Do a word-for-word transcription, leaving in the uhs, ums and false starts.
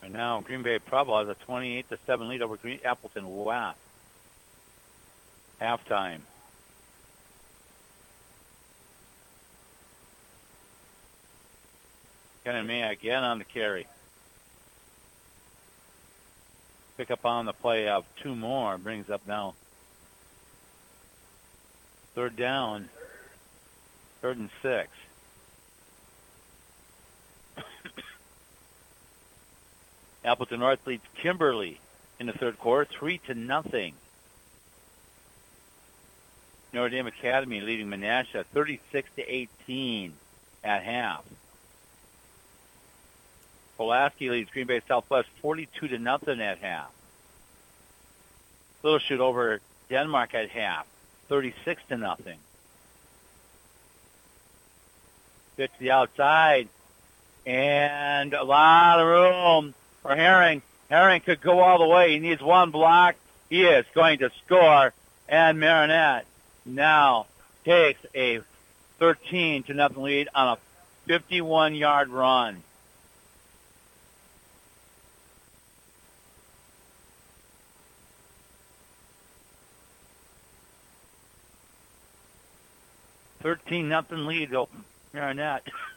And now Green Bay Preble has a twenty-eight to seven lead over Green Appleton West. Halftime. Kenan May again on the carry. Pick up on the play of two more. Brings up now third down. Third and six. Appleton North leads Kimberly in the third quarter, three to nothing. Notre Dame Academy leading Menasha thirty-six to eighteen at half. Pulaski leads Green Bay Southwest forty-two to nothing at half. Little Chute over Denmark at half, thirty-six to nothing. Pitch to the outside, and a lot of room for Herring. Herring could go all the way. He needs one block. He is going to score, and Marinette now takes a thirteen to nothing lead on a fifty-one yard run. thirteen nothing lead, Marinette.